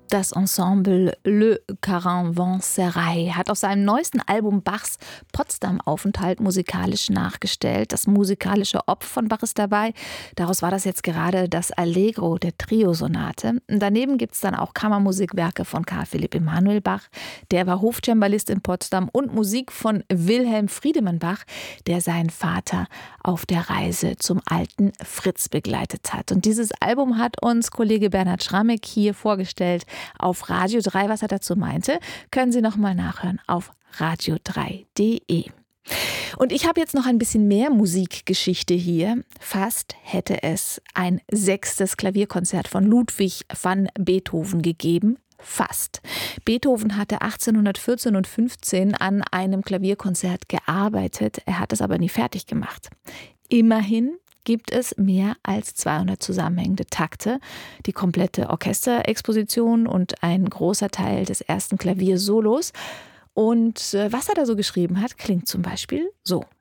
Das Ensemble Le Caravansérail hat auf seinem neuesten Album Bachs Potsdam-Aufenthalt musikalisch nachgestellt. Das musikalische Op von Bach ist dabei. Daraus war das jetzt gerade das Allegro der Triosonate. Daneben gibt es dann auch Kammermusikwerke von Karl Philipp Emanuel Bach. Der war Hofcembalist in Potsdam und Musik von Wilhelm Friedemann Bach, der seinen Vater auf der Reise zum alten Fritz begleitet hat. Und dieses Album hat uns Kollege Bernhard Schramek hier vorgestellt auf Radio 3. Was er dazu meinte, können Sie noch mal nachhören auf radio3.de. Und ich habe jetzt noch ein bisschen mehr Musikgeschichte hier. Fast hätte es ein 6. Klavierkonzert von Ludwig van Beethoven gegeben. Fast. Beethoven hatte 1814 und 15 an einem Klavierkonzert gearbeitet. Er hat es aber nie fertig gemacht. Immerhin gibt es mehr als 200 zusammenhängende Takte, die komplette Orchesterexposition und ein großer Teil des ersten Klaviersolos. Und was er da so geschrieben hat, klingt zum Beispiel so.